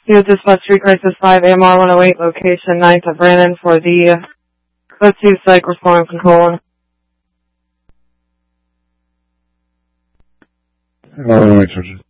Field Dispatch Street Crisis 5 AMR 108, location 9th of Brandon for the O2 site responding control. AMR 108, Sergeant.